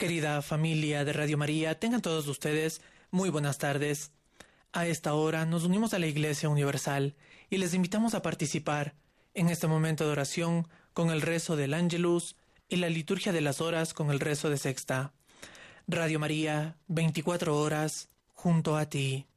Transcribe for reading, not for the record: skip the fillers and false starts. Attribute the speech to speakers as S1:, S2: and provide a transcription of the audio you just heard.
S1: Querida familia de Radio María, tengan todos ustedes muy buenas tardes. A esta hora nos unimos a la Iglesia Universal y les invitamos a participar en este momento de oración con el rezo del Ángelus y la liturgia de las horas con el rezo de sexta. Radio María, 24 horas, junto a ti.